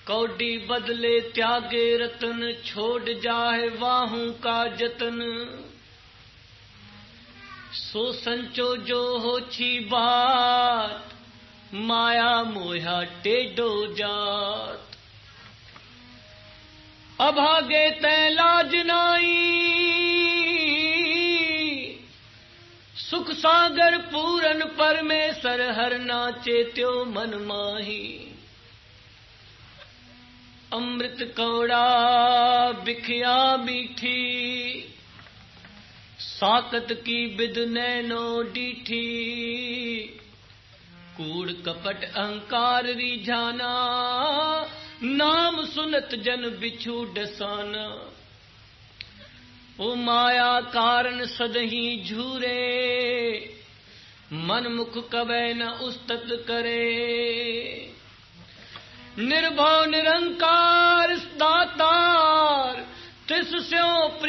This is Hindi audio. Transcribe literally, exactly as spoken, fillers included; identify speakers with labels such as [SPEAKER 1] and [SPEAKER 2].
[SPEAKER 1] कौडी बदले त्यागे रतन, छोड़ जाए वाहू का जतन। सो संचो जो होची बात, माया मोहा टेढ़ो जात। अभागे तै लाज नाई, सुख सागर पूरन परमेश्वर हर नाचे त्यो मन माही। अमृत कौड़ा बिखिया मीठी, साकत की बिद नैनो डीठी। कूड़ कपट अहंकार रिझाना, नाम सुनत जन बिछू डसाना। ओ माया कारण सदही झूरे, मन मुख कबै न उस्तत करे। निर्भव निरंकार दातार, तिस स्यों